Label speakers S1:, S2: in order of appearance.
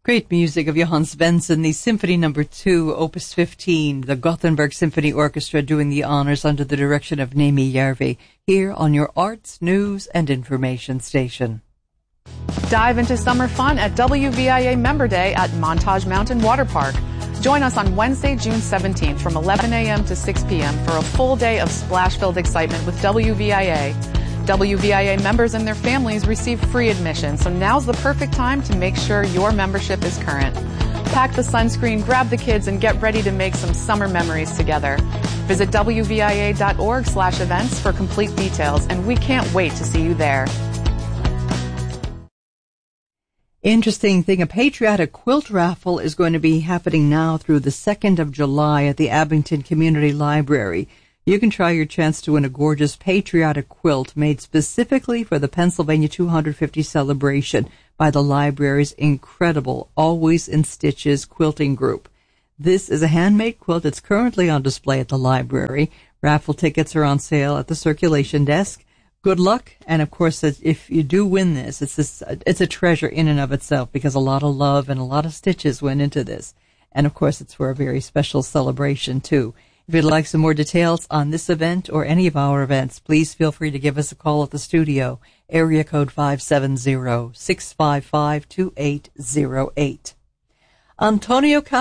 S1: Great music of Johann Svensson, the Symphony No. 2, Opus 15, the Gothenburg Symphony Orchestra doing the honors under the direction of Nemi Järvi, here on your arts, news, and information station.
S2: Dive into summer fun at WVIA Member Day at Montage Mountain Water Park. Join us on Wednesday, June 17th from 11 a.m. to 6 p.m. for a full day of splash-filled excitement with WVIA. WVIA members and their families receive free admission, so now's the perfect time to make sure your membership is current. Pack the sunscreen, grab the kids, and get ready to make some summer memories together. Visit WVIA.org/events for complete details, and we can't wait to see you there.
S1: Interesting thing, a patriotic quilt raffle is going to be happening now through the 2nd of July at the Abington Community Library. You can try your chance to win a gorgeous patriotic quilt made specifically for the Pennsylvania 250 celebration by the library's incredible Always in Stitches quilting group. This is a handmade quilt that's currently on display at the library. Raffle tickets are on sale at the circulation desk. Good luck, and of course, if you do win this, it's a treasure in and of itself because a lot of love and a lot of stitches went into this. And of course, it's for a very special celebration, too. If you'd like some more details on this event or any of our events, please feel free to give us a call at the studio, area code 570-655-2808. Antonio